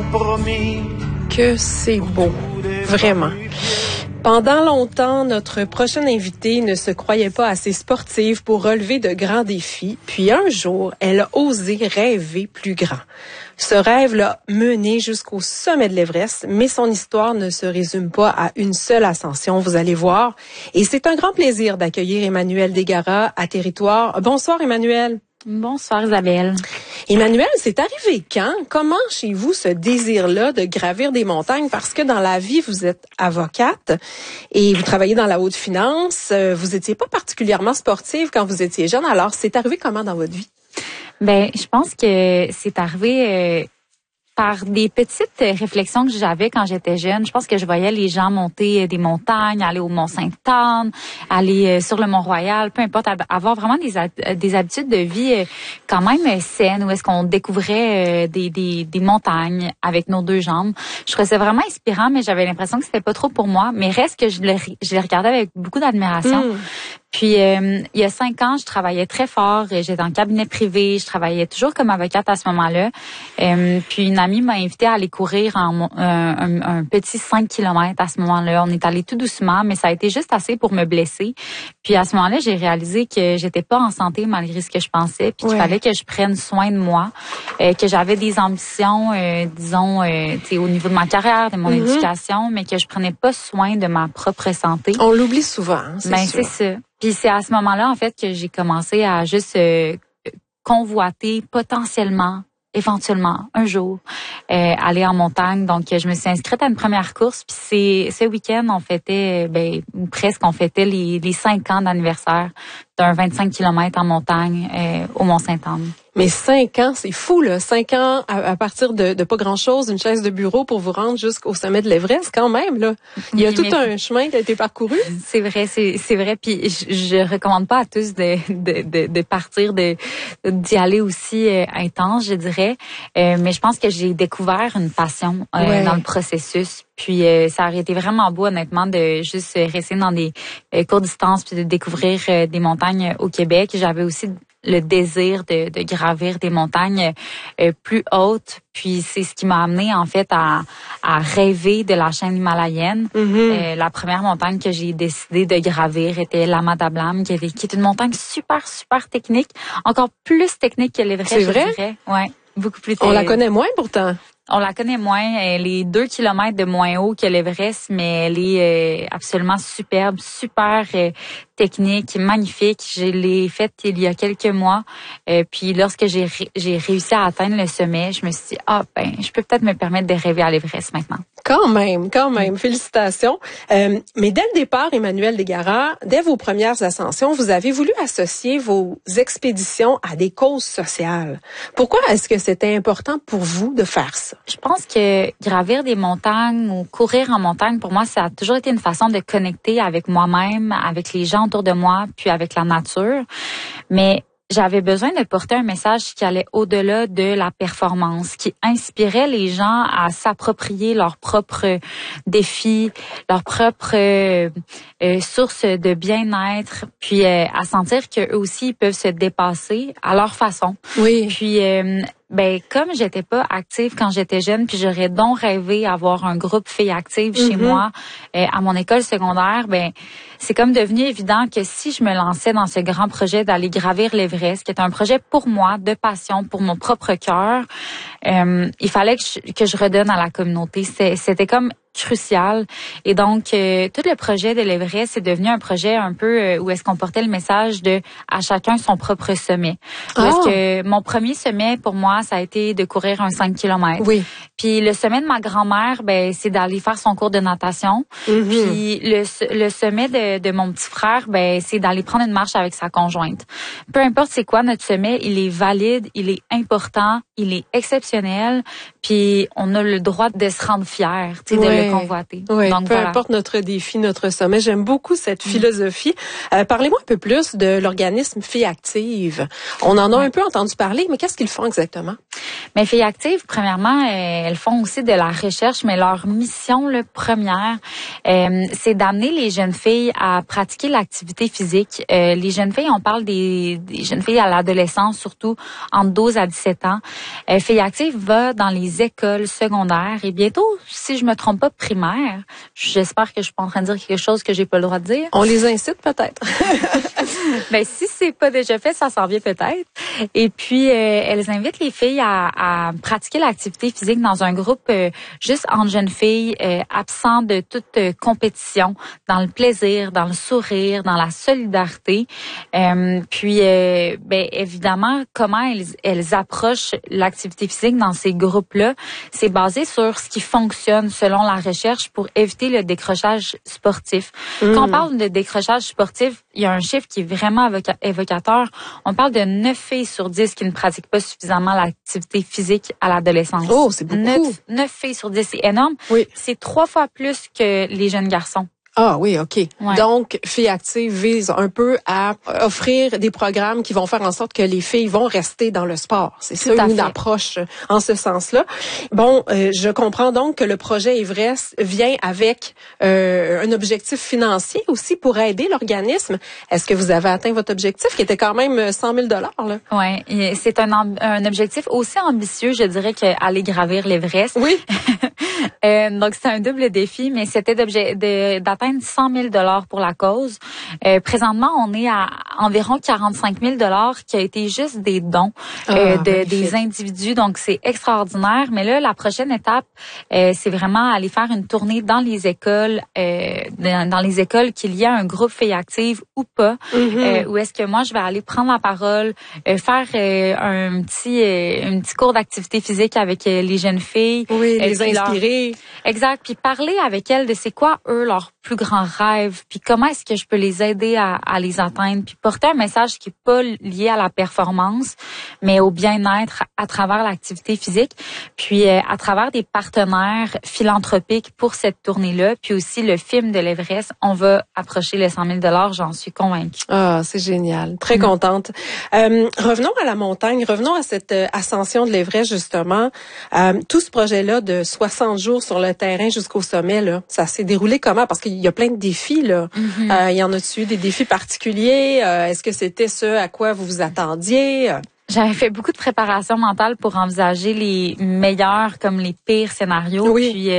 promis. Que c'est beau, vraiment. Pendant longtemps, notre prochaine invitée ne se croyait pas assez sportive pour relever de grands défis. Puis un jour, elle a osé rêver plus grand. Ce rêve l'a menée jusqu'au sommet de l'Everest, mais son histoire ne se résume pas à une seule ascension, vous allez voir. Et c'est un grand plaisir d'accueillir Emmanuelle Desgaras à Territoire. Bonsoir Emmanuelle. Bonsoir Isabelle. Emmanuelle, c'est arrivé quand? Comment chez vous ce désir-là de gravir des montagnes? Parce que dans la vie, vous êtes avocate et vous travaillez dans la haute finance. Vous étiez pas particulièrement sportive quand vous étiez jeune. Alors, c'est arrivé comment dans votre vie? Ben, je pense que c'est arrivé par des petites réflexions que j'avais quand j'étais jeune. Je pense que je voyais les gens monter des montagnes, aller au Mont-Sainte-Anne, aller sur le Mont-Royal, peu importe, avoir vraiment des habitudes de vie quand même saines, où est-ce qu'on découvrait des montagnes avec nos deux jambes. Je trouvais ça vraiment inspirant, mais j'avais l'impression que c'était pas trop pour moi. Mais reste que je les regardais avec beaucoup d'admiration. Puis, il y a 5 ans, je travaillais très fort. J'étais en cabinet privé. Je travaillais toujours comme avocate à ce moment-là. Puis, une amie m'a invitée à aller courir un petit 5 km à ce moment-là. On est allé tout doucement, mais ça a été juste assez pour me blesser. Puis, à ce moment-là, j'ai réalisé que j'étais pas en santé malgré ce que je pensais. Puis, qu'il fallait que je prenne soin de moi. Que j'avais des ambitions, disons, au niveau de ma carrière, de mon éducation, mais que je prenais pas soin de ma propre santé. On l'oublie souvent, hein, c'est ça. Puis c'est à ce moment-là, en fait, que j'ai commencé à juste convoiter potentiellement, éventuellement, un jour, aller en montagne. Donc, je me suis inscrite à une première course. Puis ce week-end, on fêtait, on fêtait les 5 ans d'anniversaire d'un 25 km en montagne au Mont-Sainte-Anne. Mais 5 ans, c'est fou, là. 5 ans à partir de pas grand-chose, une chaise de bureau pour vous rendre jusqu'au sommet de l'Everest, quand même, là. Il y a tout un chemin qui a été parcouru. C'est vrai, c'est vrai. Puis je recommande pas à tous de partir, d'y aller aussi intense, je dirais. Mais je pense que j'ai découvert une passion dans le processus. Puis ça aurait été vraiment beau, honnêtement, de juste rester dans des courtes distances puis de découvrir des montagnes au Québec. J'avais aussi le désir de gravir des montagnes plus hautes. Puis c'est ce qui m'a amené en fait à rêver de la chaîne himalayenne. La première montagne que j'ai décidé de gravir était l'Ama Dablam, qui est une montagne super technique, encore plus technique que l'Everest. C'est vrai? Je dirais. Ouais, beaucoup plus. On la connaît moins pourtant. On la connaît moins. Elle est 2 kilomètres de moins haut que l'Everest, mais elle est absolument superbe, super technique, magnifique. Je l'ai faite il y a quelques mois. Puis lorsque j'ai réussi à atteindre le sommet, je me suis dit, je peux peut-être me permettre de rêver à l'Everest maintenant. Quand même. Félicitations. Mais dès le départ, Emmanuelle Desgaras, dès vos premières ascensions, vous avez voulu associer vos expéditions à des causes sociales. Pourquoi est-ce que c'était important pour vous de faire ça? Je pense que gravir des montagnes ou courir en montagne, pour moi, ça a toujours été une façon de connecter avec moi-même, avec les gens autour de moi, puis avec la nature. Mais j'avais besoin de porter un message qui allait au-delà de la performance, qui inspirait les gens à s'approprier leurs propres défis, leurs propres sources de bien-être, puis à sentir qu'eux aussi ils peuvent se dépasser à leur façon. Oui. Puis comme j'étais pas active quand j'étais jeune, puis j'aurais donc rêvé avoir un groupe filles actives chez moi à mon école secondaire, c'est comme devenu évident que si je me lançais dans ce grand projet d'aller gravir l'Everest, qui est un projet pour moi, de passion, pour mon propre cœur, il fallait que je redonne à la communauté. C'était comme crucial. Et donc, tout le projet de l'Everest, c'est devenu un projet un peu où est-ce qu'on portait le message de à chacun son propre sommet. Parce que mon premier sommet, pour moi, ça a été de courir un 5 km. Oui. Puis le sommet de ma grand-mère, c'est d'aller faire son cours de natation. Puis le sommet de mon petit frère, c'est d'aller prendre une marche avec sa conjointe. Peu importe c'est quoi notre sommet, il est valide, il est important, il est exceptionnel. Puis on a le droit de se rendre fier, de le convoiter. Oui, donc, peu importe notre défi, notre sommet. J'aime beaucoup cette philosophie. Parlez-moi un peu plus de l'organisme Filles Actives. On en a un peu entendu parler, mais qu'est-ce qu'ils font exactement? Mais Filles Actives, premièrement, elles font aussi de la recherche, mais leur mission première, c'est d'amener les jeunes filles à pratiquer l'activité physique. Les jeunes filles, on parle des jeunes filles à l'adolescence, surtout entre 12 à 17 ans. Filles Actives va dans les les écoles secondaires et bientôt, si je me trompe pas, primaires. J'espère que je suis pas en train de dire quelque chose que j'ai pas le droit de dire. On les incite peut-être. Ben si c'est pas déjà fait, ça s'en vient peut-être. Et puis elles invitent les filles à pratiquer l'activité physique dans un groupe juste entre jeunes filles, absent de toute compétition, dans le plaisir, dans le sourire, dans la solidarité. Puis ben évidemment, comment elles approchent l'activité physique dans ces groupes-là, c'est basé sur ce qui fonctionne selon la recherche pour éviter le décrochage sportif. Quand on parle de décrochage sportif, il y a un chiffre qui est vraiment évocateur. On parle de 9 filles sur 10 qui ne pratiquent pas suffisamment l'activité physique à l'adolescence. Oh, c'est beaucoup. 9 filles sur 10, c'est énorme. Oui. C'est 3 fois plus que les jeunes garçons. Ah oui, OK. Ouais. Donc, Filles actives vise un peu à offrir des programmes qui vont faire en sorte que les filles vont rester dans le sport. C'est ça une approche en ce sens-là. Bon, je comprends donc que le projet Everest vient avec un objectif financier aussi pour aider l'organisme. Est-ce que vous avez atteint votre objectif qui était quand même 100 000 $, là? Oui, c'est un objectif aussi ambitieux, je dirais, qu'aller gravir l'Everest. Oui. Donc, c'est un double défi, mais c'était d'atteindre 100 000 $ pour la cause. Présentement, on est à environ 45 000 $ qui a été juste des dons des individus. Donc, c'est extraordinaire. Mais là, la prochaine étape, c'est vraiment aller faire une tournée dans les écoles, qu'il y a un groupe Filles actives ou pas, où est-ce que moi, je vais aller prendre la parole, faire un petit cours d'activité physique avec les jeunes filles. Oui, les inspirer. Exact. Puis parler avec elles de c'est quoi, eux, leurs plus grands rêves, puis comment est-ce que je peux les aider à les atteindre, puis porter un message qui est pas lié à la performance, mais au bien-être à travers l'activité physique, puis à travers des partenaires philanthropiques pour cette tournée-là, puis aussi le film de l'Everest, on va approcher les 100 000 $, j'en suis convaincue. Ah, c'est génial. Très contente. Revenons à la montagne, revenons à cette ascension de l'Everest, justement. Tout ce projet-là de 60 jours sur le terrain jusqu'au sommet, là, ça s'est déroulé comment? Parce qu'il y a plein de défis, là. Y en a-tu des défis particuliers? Est-ce que c'était ce à quoi vous vous attendiez? J'avais fait beaucoup de préparation mentale pour envisager les meilleurs comme les pires scénarios. Oui. Puis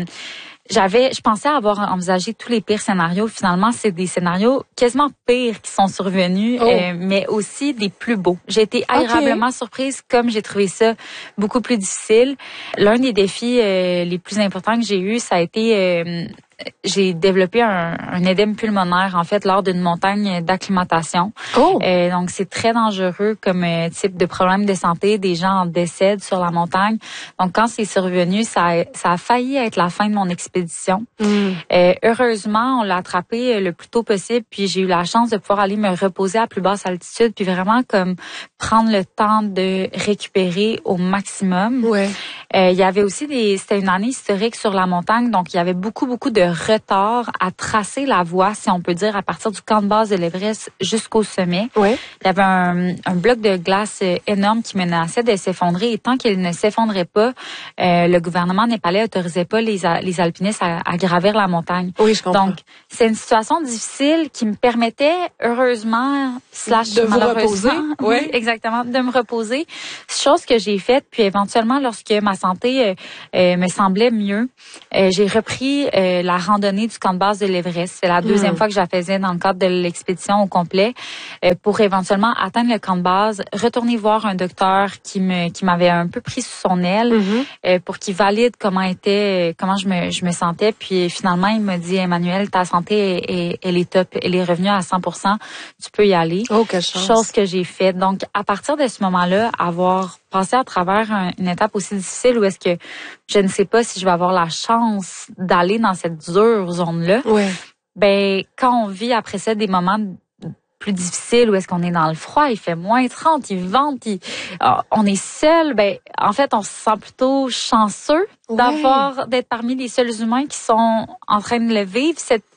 je pensais avoir envisagé tous les pires scénarios. Finalement, c'est des scénarios quasiment pires qui sont survenus, mais aussi des plus beaux. J'ai été agréablement surprise, comme j'ai trouvé ça beaucoup plus difficile. L'un des défis les plus importants que j'ai eu, ça a été j'ai développé un édème pulmonaire, en fait, lors d'une montagne d'acclimatation. Donc, c'est très dangereux comme type de problème de santé. Des gens en décèdent sur la montagne. Donc, quand c'est survenu, ça a failli être la fin de mon expédition. Heureusement, on l'a attrapé le plus tôt possible, puis j'ai eu la chance de pouvoir aller me reposer à plus basse altitude, puis vraiment comme prendre le temps de récupérer au maximum. Il y avait aussi c'était une année historique sur la montagne, donc il y avait beaucoup de retard à tracer la voie, si on peut dire, à partir du camp de base de l'Everest jusqu'au sommet. Il y avait un bloc de glace énorme qui menaçait de s'effondrer, et tant qu'il ne s'effondrait pas, le gouvernement népalais autorisait pas les alpinistes à gravir la montagne. Oui, je comprends. Donc, c'est une situation difficile qui me permettait, heureusement, de vous reposer. Oui, exactement, de me reposer. Chose que j'ai faite, puis éventuellement, lorsque ma santé me semblait mieux, j'ai repris la randonnée du camp de base de l'Everest. C'est la deuxième fois que je la faisais dans le cadre de l'expédition au complet, pour éventuellement atteindre le camp de base, retourner voir un docteur qui m'avait un peu pris sous son aile, pour qu'il valide comment je me sentais. Puis finalement, il m'a dit, Emmanuelle, ta santé elle est top, elle est revenue à 100%, tu peux y aller. Oh, quelle chance. Chose que j'ai faite. Donc, à partir de ce moment-là, avoir passé à travers une étape aussi difficile où est-ce que je ne sais pas si je vais avoir la chance d'aller dans cette dure zone-là. Ben, quand on vit après ça des moments plus difficiles où est-ce qu'on est dans le froid, il fait moins 30, il vente, on est seul, ben, en fait, on se sent plutôt chanceux d'être parmi les seuls humains qui sont en train de le vivre,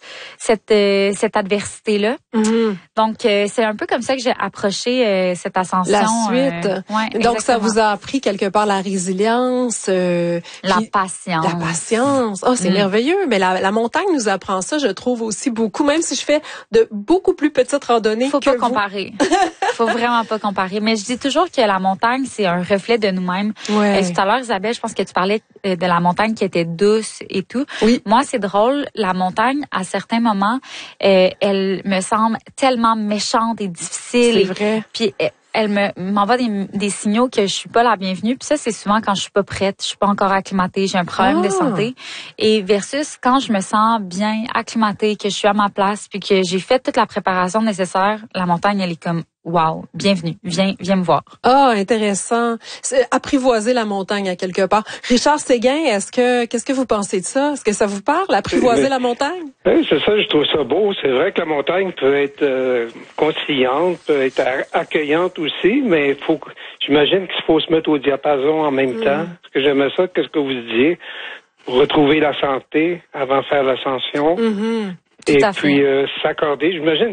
cette adversité-là. Mm-hmm. Donc, c'est un peu comme ça que j'ai approché cette ascension. La suite. Ouais, donc, ça vous a appris quelque part la résilience. La patience. La patience. Oh, c'est merveilleux. Mais la montagne nous apprend ça, je trouve aussi beaucoup, même si je fais de beaucoup plus petites randonnées Faut pas comparer. Faut vraiment pas comparer. Mais je dis toujours que la montagne, c'est un reflet de nous-mêmes. Ouais. Tout à l'heure, Isabelle, je pense que tu parlais de la montagne qui était douce et tout. Oui. Moi, c'est drôle. La montagne, à certains moments, elle me semble tellement méchante et difficile. C'est vrai. Puis elle m'envoie des signaux que je suis pas la bienvenue. Puis ça, c'est souvent quand je suis pas prête, je suis pas encore acclimatée, j'ai un problème de santé. Et versus quand je me sens bien acclimatée, que je suis à ma place, puis que j'ai fait toute la préparation nécessaire, la montagne, elle est comme wow, bienvenue, viens me voir. Ah, intéressant. C'est apprivoiser la montagne à quelque part. Richard Séguin, qu'est-ce que vous pensez de ça? Est-ce que ça vous parle, apprivoiser la montagne? Oui, c'est ça, je trouve ça beau. C'est vrai que la montagne peut être conciliante, peut être accueillante aussi, mais j'imagine qu'il faut se mettre au diapason en même temps. Parce que j'aimais ça, qu'est-ce que vous disiez? Retrouver la santé avant de faire l'ascension. Et puis s'accorder. J'imagine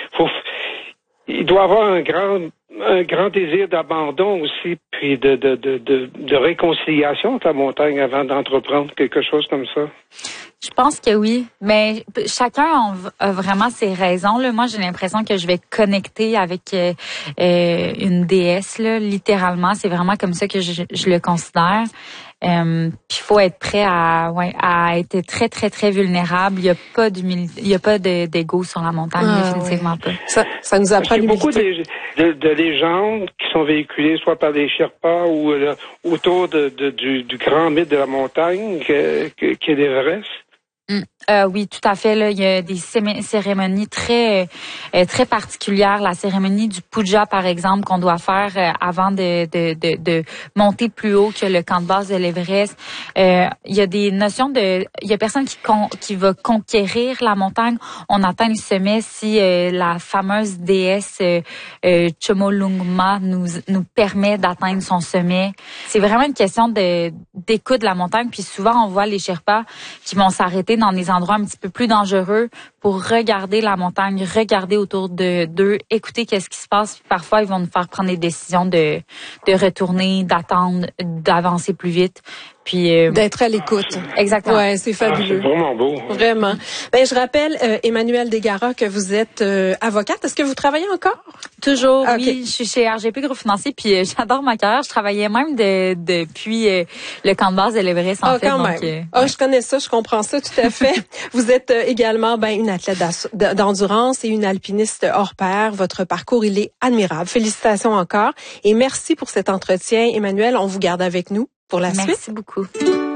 il doit avoir un grand désir d'abandon aussi, puis de réconciliation entre la montagne avant d'entreprendre quelque chose comme ça. Je pense que oui, mais chacun a vraiment ses raisons. Là. Moi, j'ai l'impression que je vais connecter avec une déesse, là, littéralement. C'est vraiment comme ça que je le considère. Puis il faut être prêt à être très très très vulnérable. Il y a pas d'ego sur la montagne, définitivement pas. Ça nous apprend l'humilité. Il y a beaucoup de légendes qui sont véhiculées soit par des Sherpas ou autour du grand mythe de la montagne qui est l'Everest. Oui, tout à fait. Là, il y a des cérémonies très très particulières. La cérémonie du puja, par exemple, qu'on doit faire avant de monter plus haut que le camp de base de l'Everest. Il y a des notions il y a personne qui va conquérir la montagne. On atteint le sommet si la fameuse déesse Chomolungma nous permet d'atteindre son sommet. C'est vraiment une question d'écoute de la montagne. Puis souvent, on voit les Sherpas qui vont s'arrêter dans des endroits un petit peu plus dangereux pour regarder la montagne, regarder autour d'eux, écouter qu'est-ce qui se passe. Puis parfois, ils vont nous faire prendre des décisions de retourner, d'attendre, d'avancer plus vite. Puis d'être à l'écoute. Exactement. Ouais, c'est fabuleux. C'est vraiment beau. Vraiment. Ben je rappelle Emmanuelle Desgaras que vous êtes avocate. Est-ce que vous travaillez encore? Toujours, okay. Oui. Je suis chez RGP Groupe Financier, puis j'adore ma carrière. Je travaillais même depuis le camp de base de l'Everest, en fait. Quand même. Je connais ça, je comprends ça tout à fait. Vous êtes également une athlète d'endurance et une alpiniste hors pair. Votre parcours, il est admirable. Félicitations encore. Et merci pour cet entretien. Emmanuelle, on vous garde avec nous pour la suite. Merci beaucoup.